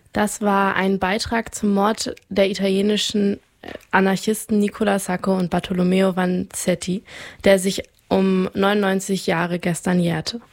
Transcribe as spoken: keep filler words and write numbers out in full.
Das war ein Beitrag zum Mord der italienischen Anarchisten Nicola Sacco und Bartolomeo Vanzetti, der sich um neunundneunzig Jahre gestern jährte.